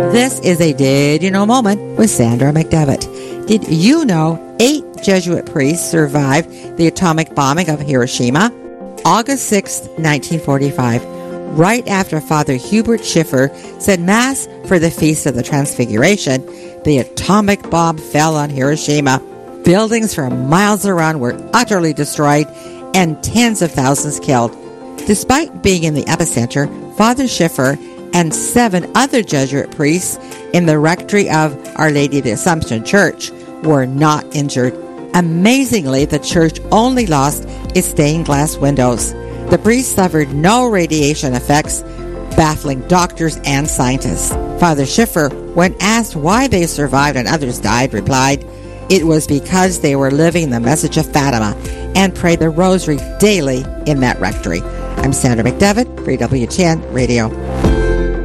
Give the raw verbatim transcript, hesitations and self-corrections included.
This is a Did You Know moment with Sandra McDevitt. Did you know eight Jesuit priests survived the atomic bombing of Hiroshima? August sixth, nineteen forty-five, right after Father Hubert Schiffer said Mass for the Feast of the Transfiguration, the atomic bomb fell on Hiroshima. Buildings for miles around were utterly destroyed and tens of thousands killed. Despite being in the epicenter, Father Schiffer and seven other Jesuit priests in the rectory of Our Lady of the Assumption Church were not injured. Amazingly, the church only lost its stained glass windows. The priests suffered no radiation effects, baffling doctors and scientists. Father Schiffer, when asked why they survived and others died, replied, "It was because they were living the message of Fatima and prayed the rosary daily in that rectory." I'm Sandra McDevitt for W T N Radio.